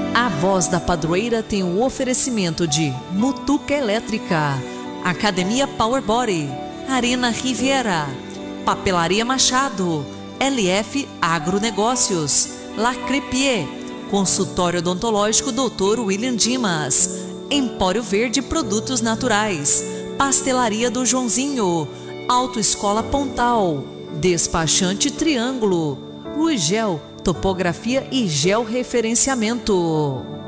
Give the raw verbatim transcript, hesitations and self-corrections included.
A Voz da Padroeira tem o oferecimento de Mutuca Elétrica, Academia Power Body, Arena Riviera, Papelaria Machado, L F Agronegócios, La Crepier, Consultório Odontológico doutor William Dimas, Empório Verde Produtos Naturais, Pastelaria do Joãozinho, Autoescola Pontal, Despachante Triângulo, Ruigel, Topografia e Georreferenciamento.